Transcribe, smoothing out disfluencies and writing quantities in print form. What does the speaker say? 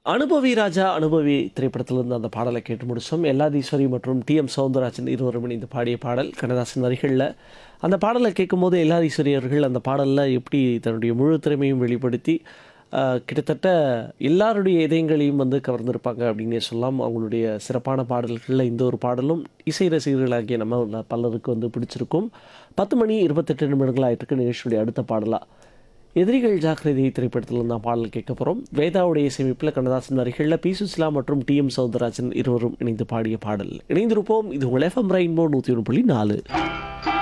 அனுபவி ராஜா அனுபவி திரைப்படத்திலிருந்து அந்த பாடலை கேட்டு முடிச்சோம். எல்லாதீஸ்வரி மற்றும் டி.எம். சௌந்தரராஜன் இருவரும் இணைந்து பாடிய பாடல் கண்ணதாசன் வரிகளில். அந்த பாடலை கேட்கும்போது எல்லாதீஸ்வரி அவர்கள் அந்த பாடலில் எப்படி தன்னுடைய முழு திறமையும் வெளிப்படுத்தி கிட்டத்தட்ட எல்லாருடைய இதயங்களையும் வந்து கவர்ந்திருப்பாங்க அப்படின்னே சொல்லலாம். அவங்களுடைய சிறப்பான பாடல்களில் இந்த ஒரு பாடலும் இசை ரசிகர்களாகிய நம்ம பலருக்கு வந்து பிடிச்சிருக்கும். 10 மணி 28 நிமிடங்கள் ஆயிட்டிருக்கு. நிகழ்ச்சியுடைய அடுத்த பாடலாக எதிரிகள் ஜாக்கிரதை திரைப்படத்தில் தான் பாடல் கேட்க போகிறோம். வேதாவுடைய இசையமைப்பில் கண்ணதாசன் வரிகளில் பி சுசிலா மற்றும் டி.எம். சௌந்தரராஜன் இருவரும் இணைந்து பாடிய பாடல். இணைந்திருப்போம். இது உங்கள் எஃப்எம் ரெயின்போ 101.4.